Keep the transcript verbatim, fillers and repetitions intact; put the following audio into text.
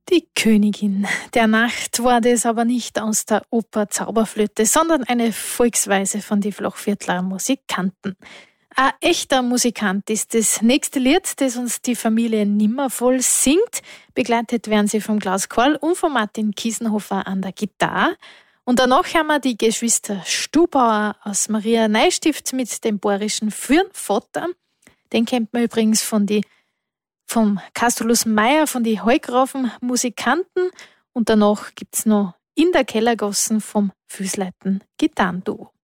Die Königin der Nacht war das aber nicht aus der Oper Zauberflöte, sondern eine Volksweise von die Flachviertler Musikanten. Ein echter Musikant ist das nächste Lied, das uns die Familie Nimmervoll singt. Begleitet werden sie vom Klaus Korl und von Martin Kiesenhofer an der Gitarre. Und danach haben wir die Geschwister Stubauer aus Maria Neustift mit dem bayerischen Fürnvater. Den kennt man übrigens von die vom Castulus Meyer, von die Heugrafen Musikanten. Und danach gibt's noch In der Kellergassen vom Füßleiten Gitarrenduo.